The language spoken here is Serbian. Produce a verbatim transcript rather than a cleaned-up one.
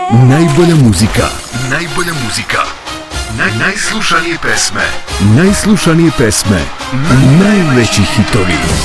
Najbolja muzika. Najbolja muzika. Naj, najslušanije pesme. Najslušanije pesme. Najveći hitovi.